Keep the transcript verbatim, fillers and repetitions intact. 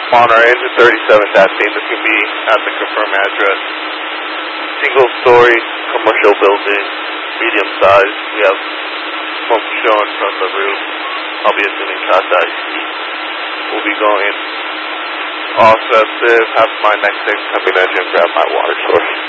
On our engine thirty-seven dash scene, this can be at the confirmed address. Single story, commercial building, medium size. We have smoke showing from the roof. I'll be assuming Class I heat. We'll be going all sets. Have my next six coming engine grab my water source.